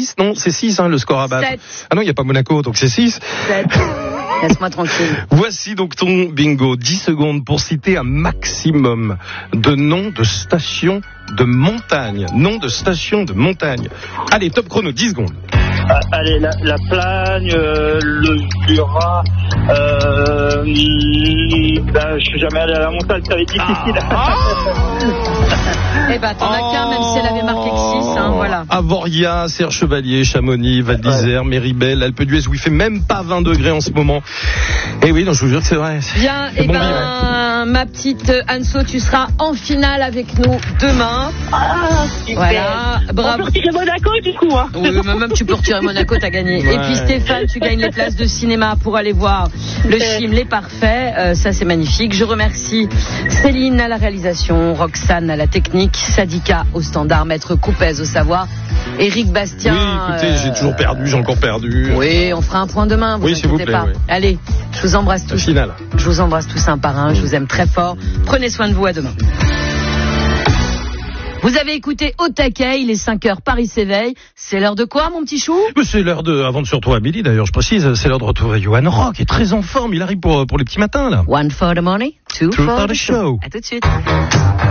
6, non, c'est 6 le score à battre. 7. Ah non, il n'y a pas Monaco, donc c'est 6. 7. Laisse-moi tranquille. Voici donc ton bingo. 10 secondes pour citer un maximum de noms de stations de montagne. Noms de stations de montagne. Allez, top chrono, 10 secondes. Allez, la Plagne, le Jura, je suis jamais allé à la montagne, ça va être difficile. Eh ben, t'en as qu'un, même si elle avait marqué que 6, voilà. Avoria, Serre Chevalier, Chamonix, Val d'Isère, Méribel, Alpe d'Huez, où il fait même pas 20 degrés en ce moment. Et oui, non, je vous jure que c'est vrai. Bien, c'est ma petite Anso, tu seras en finale avec nous demain. Ah, super. Voilà, bravo. On peut retirer Monaco, du coup, hein. Oui, mais même tu peux retirer Monaco, t'as gagné. Ouais. Et puis Stéphane, tu gagnes les places de cinéma pour aller voir le film Les Parfaits. Ça, c'est magnifique. Je remercie Céline à la réalisation, Roxane à la technique, Sadika au standard, Maître Coupez au savoir, Éric Bastien. Oui, écoutez, j'ai toujours perdu, j'ai encore perdu. Oui, on fera un point demain, vous Oui, inquiétez s'il vous plaît, pas. oui. Allez, je vous embrasse tous. Finale. Je vous embrasse tous un par un, je vous aime très fort. Prenez soin de vous, à demain. Vous avez écouté Au taquet, il est 5h, Paris s'éveille. C'est l'heure de quoi, mon petit chou? C'est l'heure avant de se retrouver à midi, d'ailleurs, je précise, c'est l'heure de retrouver Johan Rock, qui est très en forme, il arrive pour les petits matins, là. 1 for the money, 2 for the show. À tout de suite.